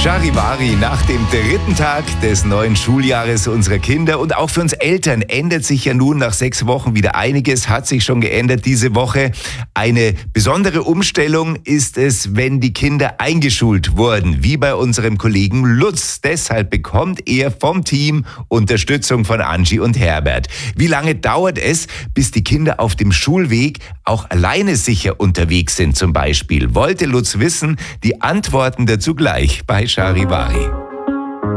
Charivari, nach dem dritten Tag des neuen Schuljahres unserer Kinder und auch für uns Eltern ändert sich ja nun nach 6 Wochen wieder einiges, hat sich schon geändert diese Woche. Eine besondere Umstellung ist es, wenn die Kinder eingeschult wurden, wie bei unserem Kollegen Lutz. Deshalb bekommt er vom Team Unterstützung von Angie und Herbert. Wie lange dauert es, bis die Kinder auf dem Schulweg auch alleine sicher unterwegs sind zum Beispiel? Wollte Lutz wissen? Die Antworten dazu gleich bei Charivari.